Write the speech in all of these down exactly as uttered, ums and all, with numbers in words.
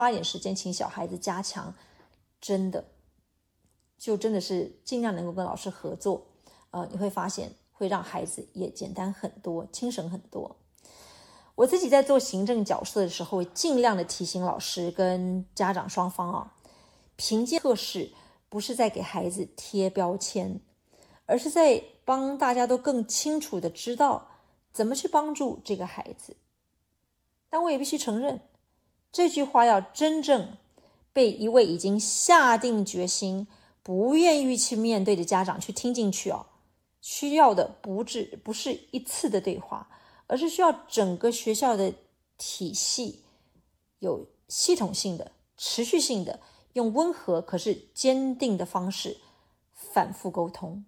花点时间请小孩子加强，真的就真的是尽量能够跟老师合作，呃，你会发现会让孩子也简单很多，轻省很多。我自己在做行政角色的时候，会尽量的提醒老师跟家长双方啊，评鉴测试不是在给孩子贴标签，而是在帮大家都更清楚的知道怎么去帮助这个孩子。但我也必须承认，这句话要真正被一位已经下定决心不愿意去面对的家长去听进去哦，需要的不是不是一次的对话，而是需要整个学校的体系有系统性的、持续性的，用温和可是坚定的方式反复沟通。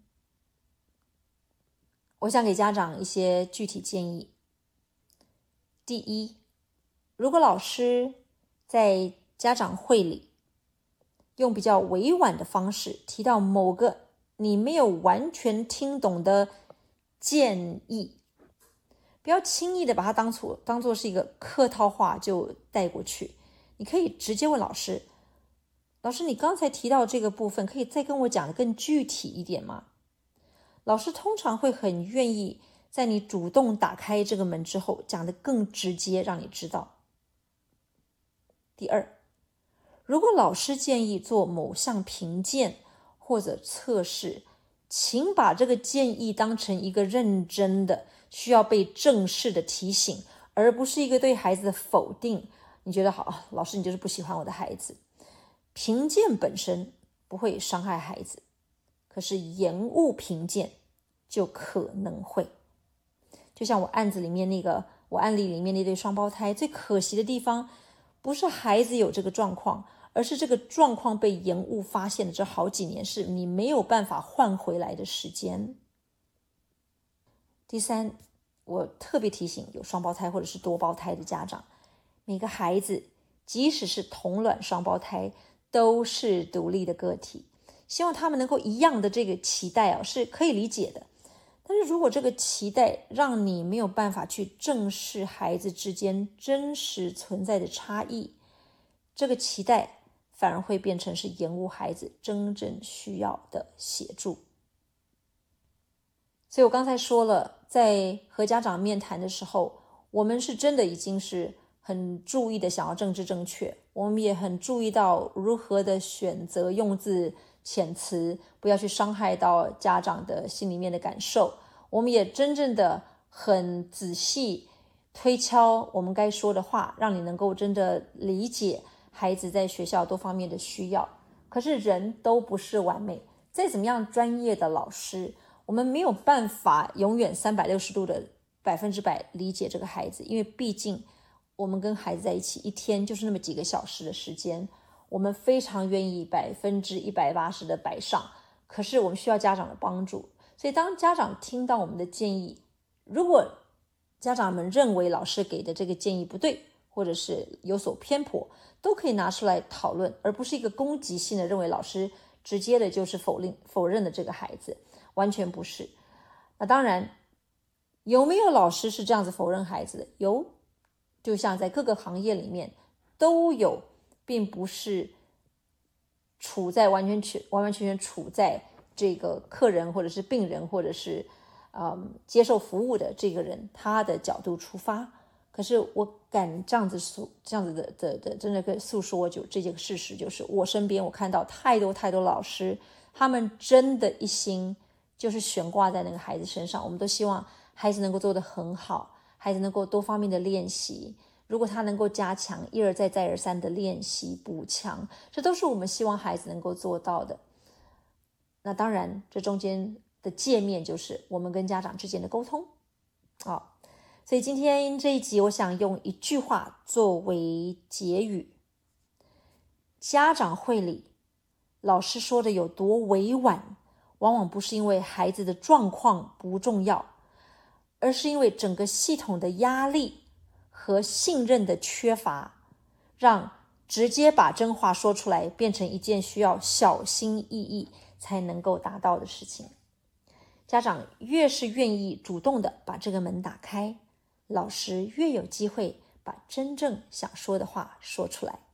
我想给家长一些具体建议。第一，如果老师在家长会里用比较委婉的方式提到某个你没有完全听懂的建议，不要轻易的把它当作当作是一个客套话就带过去。你可以直接问老师，老师你刚才提到这个部分，可以再跟我讲的更具体一点吗？老师通常会很愿意在你主动打开这个门之后讲得更直接，让你知道。第二，如果老师建议做某项评鉴或者测试，请把这个建议当成一个认真的需要被正视的提醒，而不是一个对孩子的否定。你觉得好，老师你就是不喜欢我的孩子。评鉴本身不会伤害孩子，可是延误评鉴就可能会。就像我案子里面那个我案例里面那对双胞胎，最可惜的地方不是孩子有这个状况，而是这个状况被延误发现的这好几年是你没有办法换回来的时间。第三，我特别提醒有双胞胎或者是多胞胎的家长，每个孩子即使是同卵双胞胎都是独立的个体，希望他们能够一样的这个期待啊，是可以理解的。但是如果这个期待让你没有办法去正视孩子之间真实存在的差异，这个期待反而会变成是延误孩子真正需要的协助。所以我刚才说了，在和家长面谈的时候，我们是真的已经是很注意的想要政治正确，我们也很注意到如何的选择用字遣词，不要去伤害到家长的心里面的感受。我们也真正的很仔细推敲我们该说的话，让你能够真的理解孩子在学校多方面的需要。可是人都不是完美，再怎么样专业的老师，我们没有办法永远三百六十度的百分之百理解这个孩子，因为毕竟我们跟孩子在一起一天就是那么几个小时的时间，我们非常愿意百分之一百八十的摆上，可是我们需要家长的帮助。所以当家长听到我们的建议，如果家长们认为老师给的这个建议不对，或者是有所偏颇，都可以拿出来讨论，而不是一个攻击性的认为老师直接的就是否定否认的这个孩子，完全不是。那当然，有没有老师是这样子否认孩子的？有，就像在各个行业里面都有，并不是处在完全全完完全全处在这个客人或者是病人或者是嗯接受服务的这个人他的角度出发。可是我敢这样子诉这样子的的的真的跟诉说，就这件事实就是我身边我看到太多太多老师，他们真的一心就是悬挂在那个孩子身上。我们都希望孩子能够做得很好，孩子能够多方面的练习，如果他能够加强一而再再而三的练习补强，这都是我们希望孩子能够做到的。那当然这中间的界面就是我们跟家长之间的沟通啊、哦。所以今天这一集我想用一句话作为结语，家长会里老师说的有多委婉，往往不是因为孩子的状况不重要，而是因为整个系统的压力和信任的缺乏，让直接把真话说出来变成一件需要小心翼翼才能够达到的事情。家长越是愿意主动的把这个门打开，老师越有机会把真正想说的话说出来。